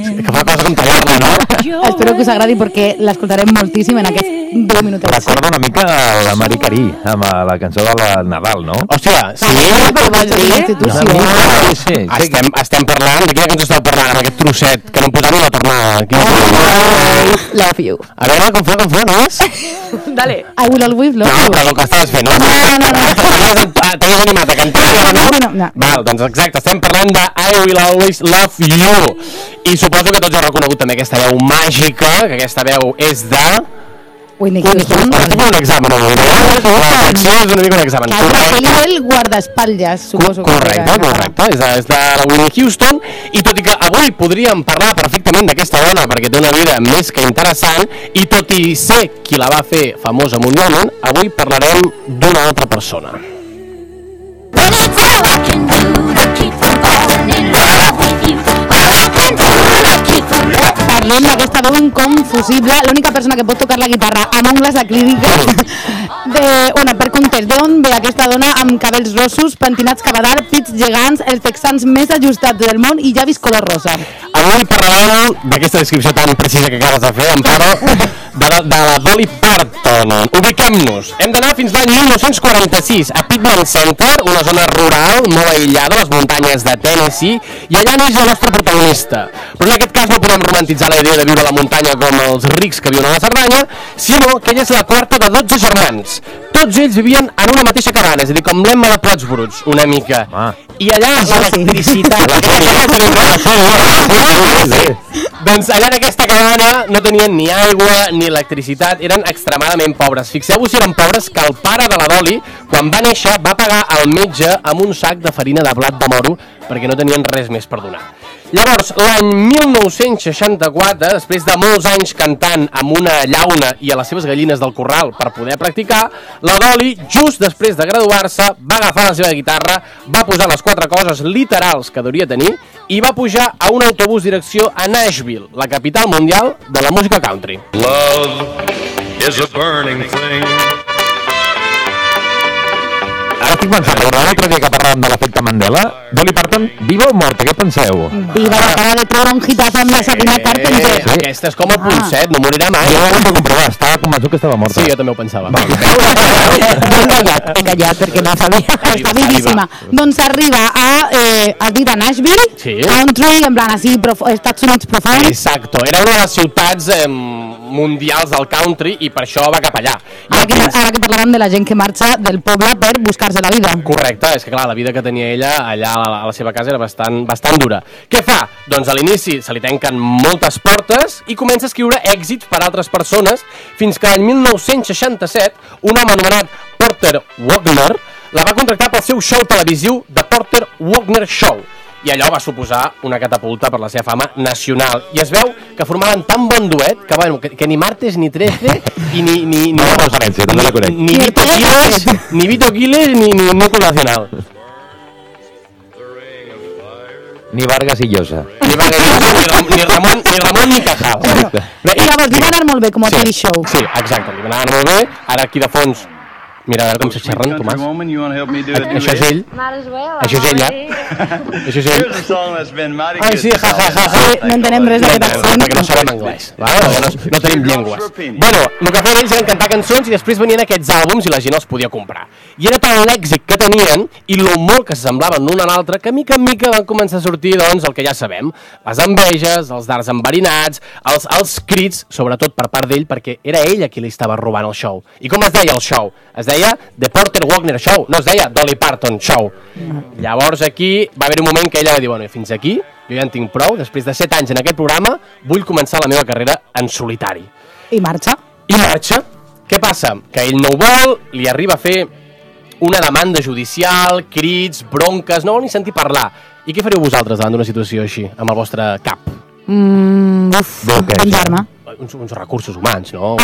Que fa cosa com tallar-la, no? Espero que us agradi perquè l'escoltarem moltíssim en aquests 10 minutets. Recorda una mica la Marie Carey amb la cançó de Nadal, no? Hòstia, sí. Però vols dir institució. Sí. Estem parlant, de quina cançó esteu parlant, amb aquest trosset, que no em posem a tornar aquí. Love you. A veure, com fa, no és? Dale. I will always love No, you. però el que estaves fent, no? No. T'havies animat a cantar, no? Val, doncs exacte, estem parlant de I will always love you. I suposo que tots heu reconegut també aquesta veu màgica, que aquesta veu és de... Whitney Houston. Estic fent un examen avui, no? La secció és una mica un examen. Ell el guardaespatlles, suposo. Correcte. És de la Whitney Houston, i tot i que avui podríem parlar perfectament d'aquesta dona, perquè té una vida més que interessant, i tot i ser qui la va fer famosa mundialment, avui parlarem d'una altra persona. Parlem d'aquesta veu inconfusible, l'única persona que pot tocar la guitarra amb ungles acríliques. Per context, d'on ve aquesta dona amb cabells rossos, pentinats cap a dalt, pits gegants, els texans més ajustats del món i llavis color rosa? Avui parlarem d'aquesta descripció tan precisa que acabes de fer, Amparo, de la Dolly Parton. Ubiquem-nos. Hem d'anar fins l'any 1946 a Pittman Center, una zona rural molt aïllada a les muntanyes de Tennessee, i allà neix la nostra protagonista. Però en aquest cas no podem romantitzar la idea de viure a la muntanya com els rics que viuen a la Cerdanya, sinó que ella és la quarta de 12 germans. Tots ells vivien en una mateixa cabana, és a dir, com l'Emma de Plats Bruts, una mica. I allà l'electricitat... Doncs allà en aquesta cabana no tenien ni aigua ni electricitat, eren extremadament pobres. Fixeu-vos si eren pobres que el pare de la Dolly, quan va néixer, va pagar al metge amb un sac de farina de blat de moro perquè no tenien res més per donar. Llavors, l'any 1964, després de molts anys cantant amb una llauna i a les seves gallines del corral per poder practicar, la Dolly, just després de graduar-se, va agafar la seva guitarra, va posar les 4 coses literals que hauria tenir i va pujar a un autobús direcció a Nashville, la capital mundial de la música country. Love is a burning thing. Ara estic pensant, l'altre dia que parlàvem de l'efecte Mandela, Dolly Parton, viva o morta, què penseu? Viva, acaba de treure un hitazo amb la Sabrina Carpenter. Aquesta és com el Ponset, no morirà mai. Jo ho vaig comprovar, estava convençut que estava morta. Sí, jo també ho pensava. Enganyat, perquè no sabia. Està vivíssima. Doncs arriba has dit a Nashville, country, en plan així, Estats Units profund. Exacto, era una de les ciutats mundials del country i per això va cap allà. Ara que parlàvem de la gent que marxa del poble per buscar-se la vida. Correcte, és que clar, la vida que tenia ella allà a la seva casa era bastant dura. Què fa? Doncs a l'inici se li tanquen moltes portes i comença a escriure èxits per a altres persones fins que l'any 1967 un home anomenat Porter Wagoner la va contractar pel seu show televisiu The Porter Wagoner Show. I allò va suposar una catapulta per la seva fama nacional. I es veu que formaven tan bon duet que, bueno, que ni martes ni 13 i ni Vito Quiles ni Núcleo Nacional. Ni Vargas i Llosa. Ni Ramon ni Cajal. I llavors li va anar molt bé com a TV show. Sí, exacte, li va anar molt bé. Ara aquí de fons... Mira, a veure com se xerren, Tomàs. Això és ell. Això és ella. Això és ell. Ai, sí, ja. No entenem res d'aquest accent. Perquè no sabem anglès. No tenim llengües. Bueno, el que feien ells era cantar cançons i després venien aquests àlbums i la gent els podia comprar. I era tant l'èxit que tenien i lo molt que s'assemblaven l'un a l'altre que mica en mica van començar a sortir, doncs, el que ja sabem. Les enveges, els dards enverinats, els crits, sobretot per part d'ell, perquè era ell a qui li estava robant el show. I com es deia el show? Es deia The Porter Wagoner Show, no es deia Dolly Parton Show. Llavors aquí va haver un moment que ella va dir, bueno, fins aquí, jo ja en tinc prou, després de 7 anys en aquest programa, vull començar la meva carrera en solitari. I marxa. Què passa? Que ell no ho vol, li arriba a fer una demanda judicial, crits, bronques, no vol ni sentir parlar. I què fareu vosaltres davant d'una situació així, amb el vostre cap? Penjar-me. Uns recursos humans, no?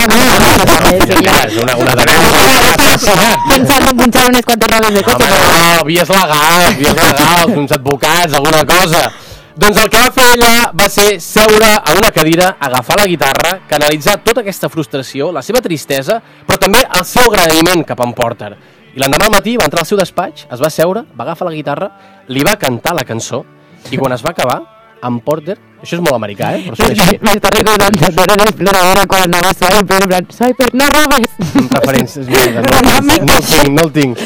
Pensar unes quantes rodes de cotxe. No, vies legals, uns advocats, alguna cosa. Doncs el que va fer ella va ser seure a una cadira, agafar la guitarra, canalitzar tota aquesta frustració, la seva tristesa, però també el seu agraïment cap a en Porter. I l'endemà al matí va entrar al seu despatx, es va seure, va agafar la guitarra, li va cantar la cançó, i quan es va acabar, amb Porter. Això és molt americà, però sona així. M'està recordant Dora la Exploradora quan anava a Swiper, en plan, Swiper, no robes! Referències, no el tinc.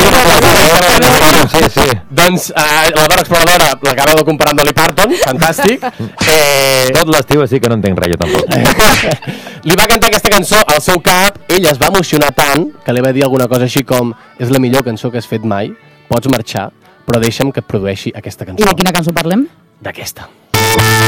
Sí. Doncs la Dora Exploradora l'acaba de comparar amb Dolly Parton, fantàstic. Tot l'estiu sí que no entenc res, jo tampoc. Li va cantar aquesta cançó al seu cap, ella es va emocionar tant que li va dir alguna cosa així com és la millor cançó que has fet mai, pots marxar, però deixa'm que et produeixi aquesta cançó. I de quina cançó parlem? D'aquesta.